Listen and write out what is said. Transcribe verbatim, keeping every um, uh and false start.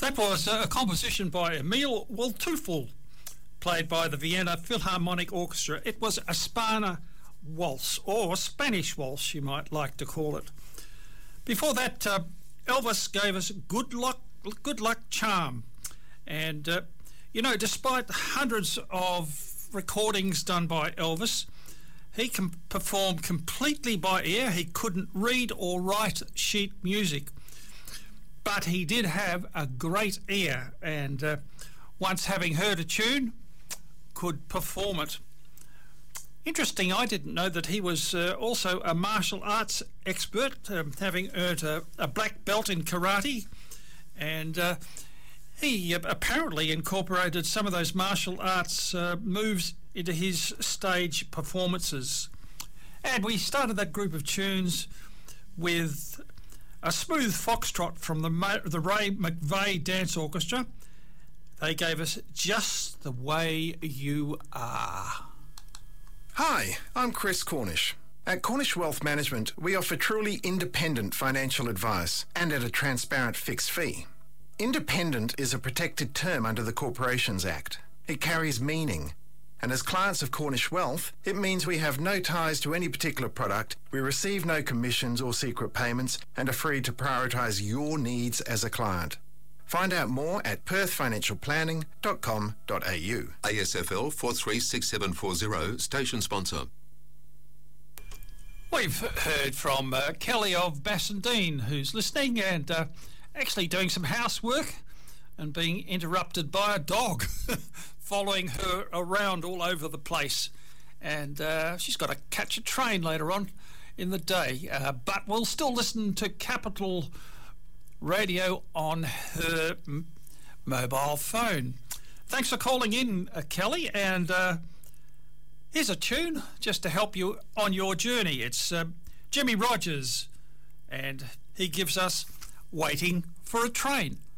That was a composition by Emil Waldteufel, played by the Vienna Philharmonic Orchestra. It was a Spanish waltz, or Spanish waltz, you might like to call it. Before that, uh, Elvis gave us Good Luck, Good Luck Charm. And, uh, you know, despite hundreds of recordings done by Elvis, he can perform completely by ear. He couldn't read or write sheet music, but he did have a great ear, and uh, once having heard a tune, could perform it. Interesting, I didn't know that he was uh, also a martial arts expert, um, having earned a, a black belt in karate, and uh, he uh, apparently incorporated some of those martial arts uh, moves into his stage performances. And we started that group of tunes with a smooth foxtrot from the, Ma- the Ray McVeigh Dance Orchestra. They gave us Just the Way You Are. Hi, I'm Chris Cornish. At Cornish Wealth Management, we offer truly independent financial advice and at a transparent fixed fee. Independent is a protected term under the Corporations Act. It carries meaning. And as clients of Cornish Wealth, it means we have no ties to any particular product, we receive no commissions or secret payments, and are free to prioritise your needs as a client. Find out more at perth financial planning dot com dot a u. A S F L four three six seven four zero, station sponsor. We've heard from uh, Kelly of Bassendean, who's listening and uh, actually doing some housework and being interrupted by a dog following her around all over the place. And uh, she's got to catch a train later on in the day. Uh, but we'll still listen to Capital Radio on her m- mobile phone. Thanks for calling in, uh, Kelly. And uh, here's a tune just to help you on your journey. It's uh, Jimmy Rogers, and he gives us Waiting for a Train.